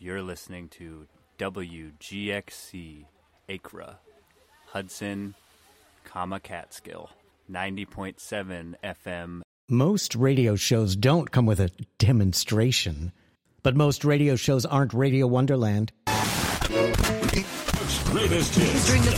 You're listening to WGXC Acra, Hudson, Catskill, 90.7 FM. Most radio shows don't come with a demonstration, but most radio shows aren't Radio Wonderland. Greatest hits.